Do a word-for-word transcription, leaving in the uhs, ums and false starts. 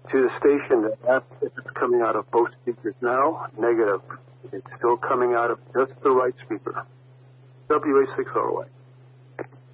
to the station that asked if it's coming out of both speakers now. Negative. It's still coming out of just the right speaker. W A six R O Y.